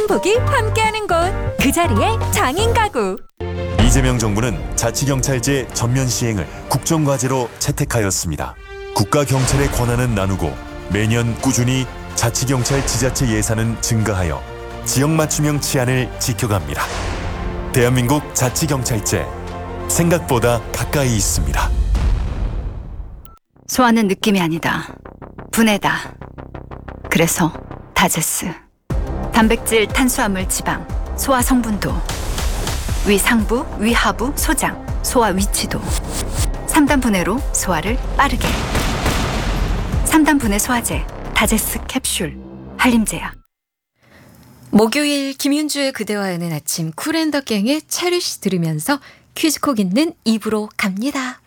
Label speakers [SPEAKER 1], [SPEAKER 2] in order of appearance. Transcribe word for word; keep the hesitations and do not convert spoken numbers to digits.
[SPEAKER 1] 행복이 함께하는 곳, 그 자리에 장인 가구.
[SPEAKER 2] 이재명 정부는 자치경찰제 전면 시행을 국정과제로 채택하였습니다. 국가경찰의 권한은 나누고 매년 꾸준히 자치경찰 지자체 예산은 증가하여 지역 맞춤형 치안을 지켜갑니다. 대한민국 자치경찰제, 생각보다 가까이 있습니다.
[SPEAKER 3] 소화는 느낌이 아니다. 분해다. 그래서 다제스. 단백질, 탄수화물, 지방, 소화 성분도, 위 상부, 위 하부, 소장, 소화 위치도. 삼 단 분해로 소화를 빠르게. 삼 단 분해 소화제, 다제스 캡슐, 한림제약.
[SPEAKER 4] 목요일 김윤주의 그대와 여는 아침 쿨앤더갱의 체리시 들으면서 퀴즈콕 있는 이 부로 갑니다.